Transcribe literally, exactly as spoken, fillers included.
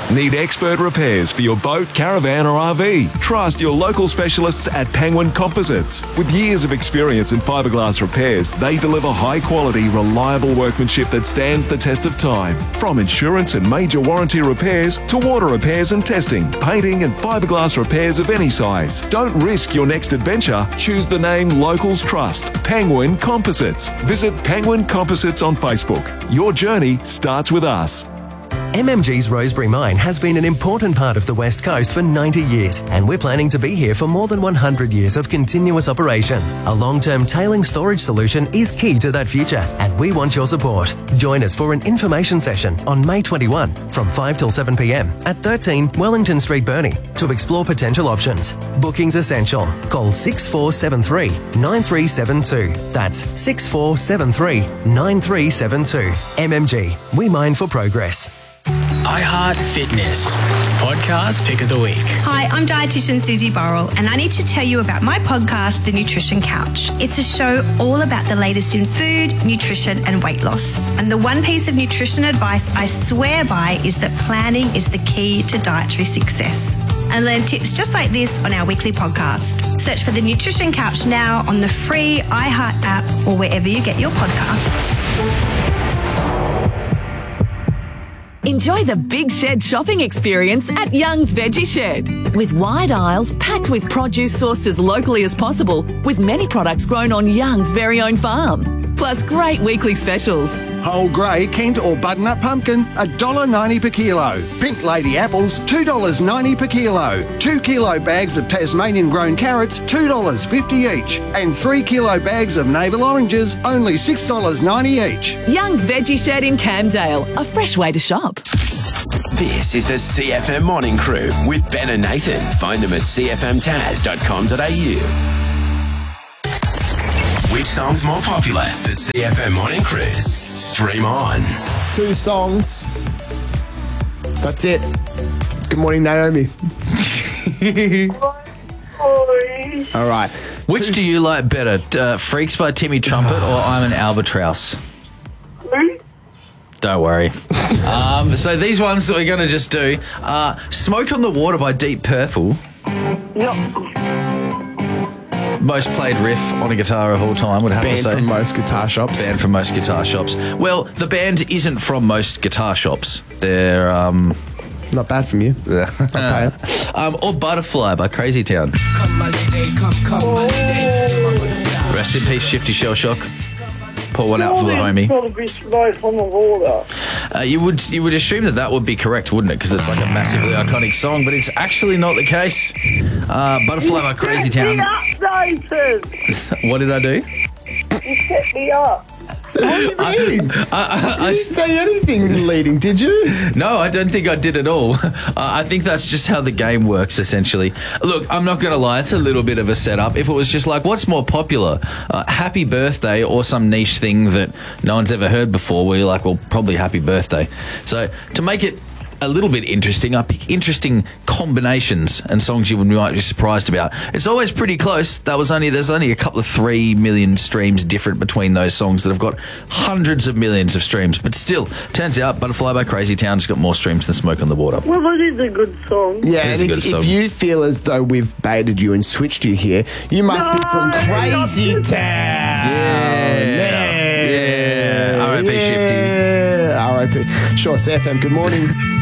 Need expert repairs for your boat, caravan or R V? Trust your local specialists at Penguin Composites. With years of experience in fiberglass repairs, they deliver high quality, reliable workmanship that stands the test of time. From insurance and major warranty repairs to water repairs and testing, painting and fiberglass repairs of any size. Don't risk your next adventure. Choose the name Locals Trust. Penguin Composites. Visit Penguin Composites on Facebook. Your journey starts with us. M M G's Rosebery Mine has been an important part of the West Coast for ninety years, and we're planning to be here for more than one hundred years of continuous operation. A long-term tailing storage solution is key to that future, and we want your support. Join us for an information session on May twenty-first from five till seven p m at thirteen Wellington Street, Burnie, to explore potential options. Bookings essential. Call six four seven three, nine three seven two. That's six four seven three, nine three seven two. M M G, we mine for progress. iHeart Fitness Podcast Pick of the Week. Hi, I'm dietitian Susie Burrell, and I need to tell you about my podcast, The Nutrition Couch. It's a show all about the latest in food, nutrition and weight loss. And the one piece of nutrition advice I swear by is that planning is the key to dietary success. And learn tips just like this on our weekly podcast. Search for The Nutrition Couch now on the free iHeart app or wherever you get your podcasts. Enjoy the Big Shed shopping experience at Young's Veggie Shed. With wide aisles packed with produce sourced as locally as possible, with many products grown on Young's very own farm. Plus great weekly specials. Whole grey Kent or butternut pumpkin, one dollar ninety per kilo. Pink lady apples, two dollars ninety per kilo. Two kilo bags of Tasmanian grown carrots, two dollars fifty each. And three kilo bags of navel oranges, only six dollars ninety each. Young's Veggie Shed in Camdale, a fresh way to shop. This is the C F M Morning Crew with Ben and Nathan. Find them at c f m taz dot com dot a u. Which song's more popular? The C F M Morning Cruise. Stream on. Two songs. That's it. Good morning, Naomi. All right. Which Two do you like better? Uh, Freaks by Timmy Trumpet or I'm an Albatross? Don't worry. um, so these ones that we're going to just do are Smoke on the Water by Deep Purple. Yep. Most played riff on a guitar of all time, would have Banned to say. from most guitar shops. Banned from most guitar shops. Well, the band isn't from most guitar shops. They're, um... Not bad from you. Okay. um, or Butterfly by Crazy Town. Come my lady, come, come my lady. Rest in peace, Shifty Shell Shock. Pour one out for the homie. Got to be Smoke on the Water. Uh, you would you would assume that that would be correct, wouldn't it? Because it's like a massively iconic song, but it's actually not the case. Uh, Butterfly by Crazy Town. What did I do? You set me up. What do you mean? I, I, I, you didn't say anything leading, did you? No, I don't think I did at all. Uh, I think that's just how the game works, essentially. Look, I'm not going to lie, it's a little bit of a setup. If it was just like, what's more popular, uh, Happy Birthday or some niche thing that no one's ever heard before, where you're like, well, probably Happy Birthday. So to make it a little bit interesting, I pick interesting combinations and songs you might be surprised about. It's always pretty close. That was only there's only a couple of three million streams different between those songs that have got hundreds of millions of streams. But still, turns out Butterfly by Crazy Town has got more streams than Smoke on the Water. Well, that is a good song. Yeah, It is and a if, good song. if you feel as though we've baited you and switched you here, you must be from No, Crazy not- Town. Yeah. Yeah. R I P Shifty. Yeah. R I P. Sure, C F M, good morning.